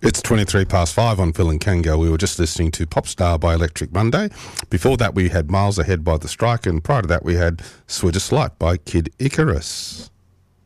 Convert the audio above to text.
It's 23 past 5 on Phil and Kanga. We were just listening to Popstar by Electric Monday. Before that, we had Miles Ahead by The Strike, and prior to that, we had Sweetest Light by Kid Icarus.